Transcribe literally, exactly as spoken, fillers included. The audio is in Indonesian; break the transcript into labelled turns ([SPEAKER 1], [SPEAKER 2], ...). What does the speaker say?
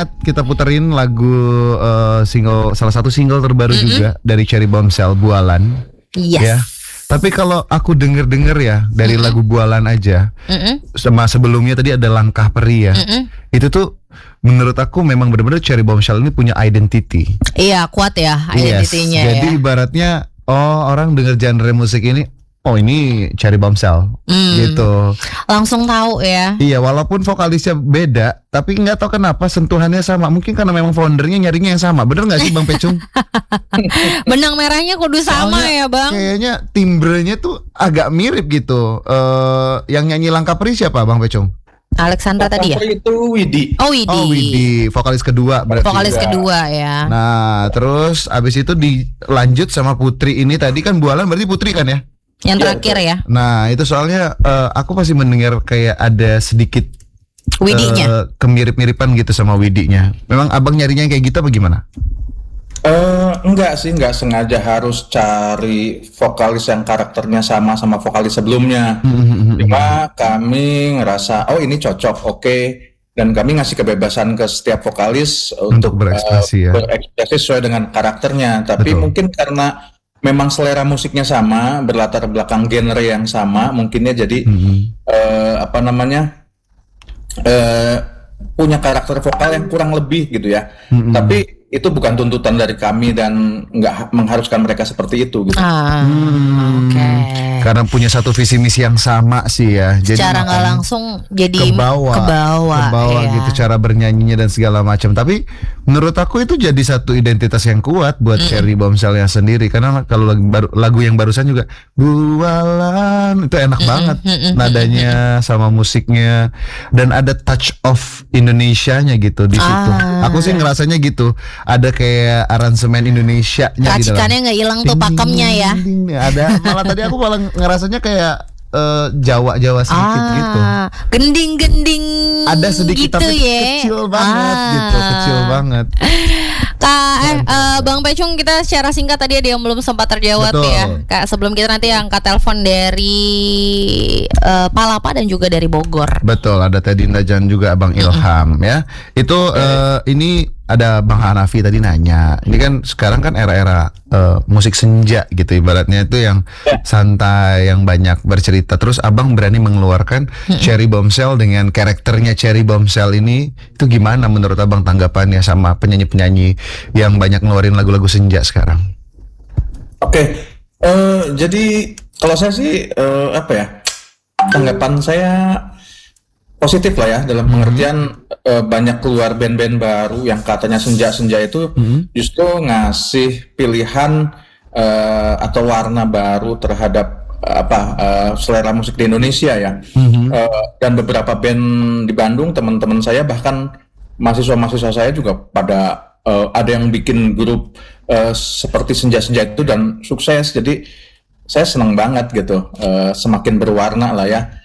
[SPEAKER 1] banget kita puterin lagu uh, single salah satu single terbaru mm-hmm. juga dari Cherry Bombshell, Bualan.
[SPEAKER 2] Yes.
[SPEAKER 1] Ya. Tapi kalau aku denger-denger ya dari mm-hmm. lagu Bualan aja, mm-hmm. sama sebelumnya tadi ada Langkah Peri ya. Mm-hmm. Itu tuh menurut aku memang benar-benar Cherry Bombshell ini punya identity.
[SPEAKER 2] Iya, kuat ya identitinya
[SPEAKER 1] yes. Jadi
[SPEAKER 2] ya.
[SPEAKER 1] ibaratnya oh orang denger genre musik ini, oh ini Cherry Bombshell hmm. gitu.
[SPEAKER 2] Langsung tahu ya.
[SPEAKER 1] Iya, walaupun vokalisnya beda, tapi nggak tahu kenapa sentuhannya sama. Mungkin karena memang foundernya nyarinya yang sama. Bener nggak sih Bang Pecung?
[SPEAKER 2] Benang merahnya kudu sama. Soalnya, ya Bang.
[SPEAKER 1] Kayaknya timbrenya tuh agak mirip gitu. uh, Yang nyanyi Langkah Peri siapa Bang Pecung?
[SPEAKER 2] Alexandra tadi ya?
[SPEAKER 3] Itu Widi.
[SPEAKER 2] Oh Widi.
[SPEAKER 1] Oh Widi, vokalis kedua berarti.
[SPEAKER 2] Vokalis kedua ya.
[SPEAKER 1] Nah, terus abis itu dilanjut sama Putri ini tadi kan Bualan berarti Putri kan ya?
[SPEAKER 2] Yang terakhir ya.
[SPEAKER 1] Nah itu soalnya uh, aku pasti mendengar kayak ada sedikit
[SPEAKER 2] Widinya
[SPEAKER 1] uh, kemirip-miripan gitu sama Widinya. Memang abang nyarinya kayak gitu apa gimana?
[SPEAKER 3] Uh, enggak sih, enggak sengaja harus cari vokalis yang karakternya sama sama vokalis sebelumnya. Cuma kami ngerasa oh ini cocok, oke. Okay. Dan kami ngasih kebebasan ke setiap vokalis
[SPEAKER 1] untuk, untuk berekspresi uh, ya.
[SPEAKER 3] Berekspresi sesuai dengan karakternya. Tapi Betul. Mungkin karena memang selera musiknya sama, berlatar belakang genre yang sama, mungkinnya jadi mm-hmm. uh, apa namanya uh, punya karakter vokal yang kurang lebih gitu ya. Mm-hmm. Tapi itu bukan tuntutan dari kami dan nggak mengharuskan mereka seperti itu gitu.
[SPEAKER 2] Ah, hmm. Oke. Okay.
[SPEAKER 1] Karena punya satu visi misi yang sama sih ya. Jadi
[SPEAKER 2] secara nggak langsung jadi
[SPEAKER 1] kebawa,
[SPEAKER 2] kebawa,
[SPEAKER 1] kebawa
[SPEAKER 2] iya.
[SPEAKER 1] gitu cara bernyanyinya dan segala macam. Tapi menurut aku itu jadi satu identitas yang kuat buat mm. Cherry Bombshell-nya sendiri. Karena kalau lagu, baru, lagu yang barusan juga Bualan itu enak mm-mm, banget mm-mm, nadanya sama musiknya dan ada touch of Indonesianya gitu di situ. Ah. Aku sih ngerasanya gitu. Ada kayak aransemen Indonesianya gitu.
[SPEAKER 2] Racikannya nggak hilang tuh pakemnya ya.
[SPEAKER 1] Ding, ding, ada malah tadi aku malah ngerasanya kayak uh, Jawa-Jawa sedikit ah, gitu.
[SPEAKER 2] Gending-gending.
[SPEAKER 1] Ada sedikit
[SPEAKER 2] gitu
[SPEAKER 1] tapi
[SPEAKER 2] ya.
[SPEAKER 1] kecil banget ah. gitu, kecil banget.
[SPEAKER 2] Kak, eh uh, Bang Pecung kita secara singkat tadi ada yang belum sempat terjawab. Betul. Ya. Kak, sebelum kita nanti angkat telepon dari uh, Palapa dan juga dari Bogor.
[SPEAKER 1] Betul, ada Teddy Indajan juga Bang Ilham mm-hmm. ya. Itu uh, ini ada Bang Hanafi tadi nanya. Ini kan sekarang kan era-era uh, musik senja gitu ibaratnya itu yang santai, yang banyak bercerita. Terus Abang berani mengeluarkan mm-hmm. Cherry Bombshell dengan karakternya Cherry Bombshell ini. Itu gimana menurut Abang tanggapannya sama penyanyi-penyanyi yang banyak ngeluarin lagu-lagu senja sekarang?
[SPEAKER 3] Oke, okay. uh, jadi kalau saya sih uh, apa ya, tanggapan saya positif lah ya dalam pengertian mm-hmm. uh, banyak keluar band-band baru yang katanya senja-senja itu mm-hmm. justru ngasih pilihan uh, atau warna baru terhadap uh, apa uh, selera musik di Indonesia ya. Mm-hmm. Uh, dan beberapa band di Bandung teman-teman saya bahkan mahasiswa-mahasiswa saya juga pada Uh, ada yang bikin grup uh, seperti senja-senja itu dan sukses. Jadi saya senang banget gitu, uh, semakin berwarna lah ya.